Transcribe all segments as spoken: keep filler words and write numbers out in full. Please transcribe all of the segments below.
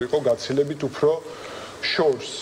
იყო გაცილებით უფრო შორს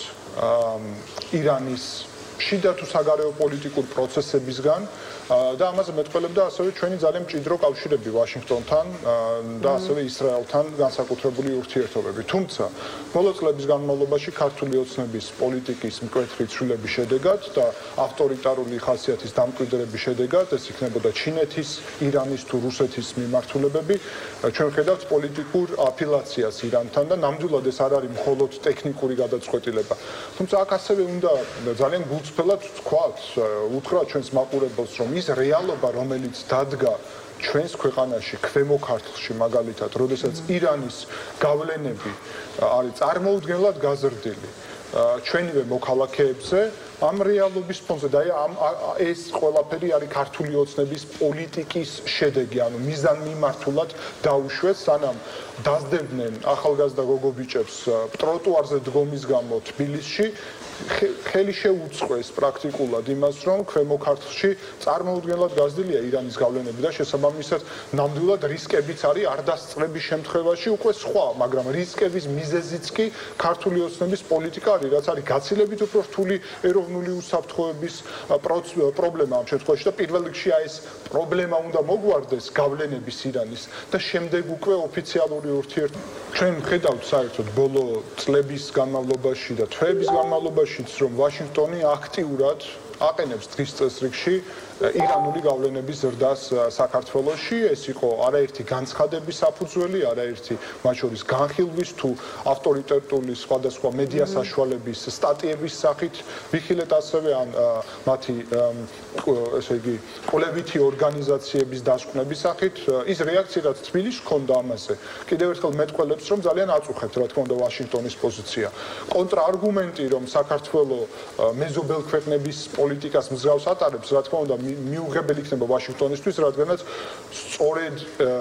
ირანის შიდა თუ საგარეო პოლიტიკურ პროცესებისგან და ამაზე მეტყველებდა ასევე ჩვენი ძალიან მჭიდრო კავშირები ვაშინგტონთან და ასევე ისრაელთან განსაკუთრებული ურთიერთობები. თუმცა ბოლო წლების განმავლობაში ქართული ოცნების პოლიტიკის მკვეთრი ცვლილების შედეგად და ავტორიტარული ხასიათის დამკვიდრების შედეგად ეს იქნებოდა ჩინეთის, ირანის თუ რუსეთის მიმართულებები, ჩვენ ვხედავთ პოლიტიკურ აფილაციას ირანთან და ნამდვილად ეს არ არის მხოლოდ ტექნიკური გადაწყვეტილება. თუმცა აქ ასევე უნდა ძალიან გულწრფელად ვთქვათ, უთხრათ ჩვენს მაყურებელს, რომ ის რეალობა, რომელიც დადგა ჩვენს ქვეყანაში, ქვემო ქართლში მაგალითად, როდესაც ირანის გავლენები არის წარმოუდგენლად გაზრდილი ჩვენივე მოქალაქეებზე, ამ რეალობის ფონზე და ამ ეს ყველაფერი არის ქართული ოცნების პოლიტიკის შედეგი, ანუ მიზანმიმართულად დაუშვეს, სანამ დასდებდნენ ახალგაზრდა გოგო-ბიჭებს ტროტუარზე დგომის გამო თბილისში, ხელი შეუწყეს პრაქტიკულად იმას, რომ ქვემო ქართლში წარმოუდგენლად გაზრდილია ირანის გავლენები და შესაბამისად ნამდვილად რისკებიც არის არ დასწრების შემთხვევაში უკვე სხვა, მაგრამ რისკების მიზეზიც კი ქართული ოცნების პოლიტიკა არის, რაც არის გაცილებით უფრო რთული ეროვნული უსაფრთხოების პრობლემა ამ შემთხვევაში და პირველ რიგში ეს პრობლემა უნდა მოგვარდეს გავლენების ირანის და შემდეგ უკვე ოფიციალური ურთიერთობა. ჩვენ ვხედავთ საერთოდ ბოლო წლების განმავლობაში და თვეების განმავლობაში, რომ ვაშინგტონი აქტიურად აყენებს დღის წესრიგში ირანული გავლენების ზრდას საქართველოში. ეს იყო არაერთი განცხადების საფუძველი, არაერთი მათ შორის განხილვის თუ ავტორიტეტული სხვადასხვა მედია საშუალების სტატიების სახით ვიხილეთ ასევე ან მათი ესე იგი კვლევითი ორგანიზაციების დასკვნების სახით. ის რეაქცია, რაც თბილისში ჰქონდა ამაზე, კიდევ ერთხელ მეტყველებს, რომ ძალიან აწუხებთ, რა თქმა უნდა, ვაშინგტონის პოზიცია. კონტრარგუმენტი, რომ საქართველოს მეზობელ ქვეყნების პოლიტიკას მსგავს ატარებს, რა თქმა უნდა, მიუღებელი იქნება ვაშინგტონისთვის, რადგანაც სწორედ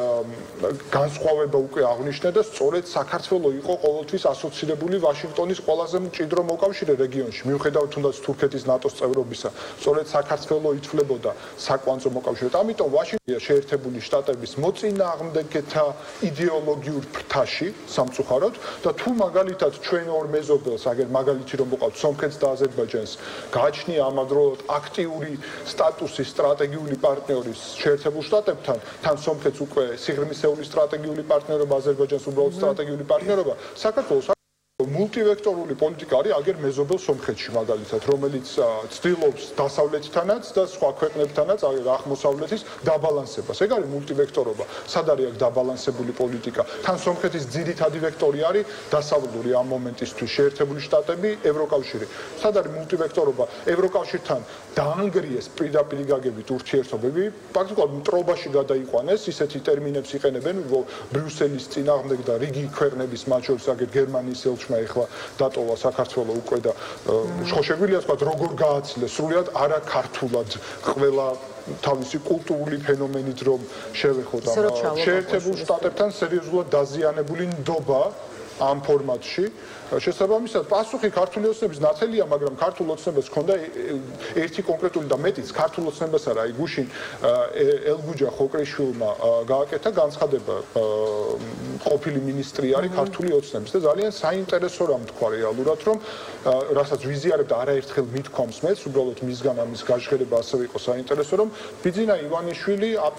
განსხვავება უკვე აღნიშნა და სწორედ საქართველოს იყო ყოველთვის ასოცირებული ვაშინგტონის ყველაზე მჭიდრო მოკავშირე რეგიონში. მიუხედავად თუნდაც თურქეთის ნატოს წევრობისა, სწორედ საქართველოს ითვლებოდა საკვანძო მოკავშირედ. ამიტომ ვაშინგტონია შეერთებული შტატების მოწინააღმდეგეთა იდეოლოგიურ ფრთაში სამწუხაროდ და თუ მაგალითად ჩვენ ორ მეზობელს, აგერ მაგალითი რომ მოყავთ სომხეთს და აზერბაიჯანს, გააჩნია ამავდროულად აქტიური სტატუსი სტრატეგიული პარტნიორის შეერთებულ შტატებთან, თან სომხეთს უკვე სიღრმისეული სტრატეგიული პარტნიორობა, აზერბაიჯანს უბრალოდ სტრატეგიული პარტნიორობა, საქართველოს მულტივექტორული პოლიტიკა არის აგერ მეზობელ სომხეთში მაგალითად, რომელიც ცდილობს დასავლეთთანაც და სხვა ქვეყნებთანაც, აგერ აღმოსავლეთის დაბალანსებას. ეგ არის მულტივექტორობა. სად არის აქ დაბალანსებული პოლიტიკა? თან სომხეთის ძირითადი ვექტორი არის დასავლური ამ მომენტისთვის შეერთებული შტატები, ევროკავშირი. სად არის მულტივექტორობა? ევროკავშირთან დაანგრიეს პირდაპირ გაგებით ურთიერთობები, პრაქტიკულად მტრობაში გადაიყვანეს, ისეთი ტერმინებს იყენებენ ბრიუსელის წინააღმდეგ და რიგი ქვეყნების, მათ შორის აგერ გერმანიის ელჩმა ეხლა დატოვა საქართველოს უკვე და შეგვიძლია თქვა როგორ გააცილეს სრულად არაქართულად ყველა თავისი კულტურული ფენომენით რომ შევეხოთ ამ შეერთებულ შტატებთან სერიოზულად დაზიანებული ნდობა ამ ფორმატში. შესაბამისად, პასუხი ქართული ოცნების ნათელია, მაგრამ ქართულ ოცნებას ჰქონდა ერთი კონკრეტული და მეტიც ქართულ ოცნებას არა, აი გუშინ ელგუჯა ხოკრიშვილმა გააკეთა განცხადება, ყოფილი მინისტრი არის ქართული ოცნების და ძალიან საინტერესო რამ თქვა რეალურად, რომ რასაც ვიზიარებ და არაერთხელ მithქვამს მეც, უბრალოდ მისგან ამის გაჟღერება ასევე იყო საინტერესო, რომ ბიძინა ივანიშვილი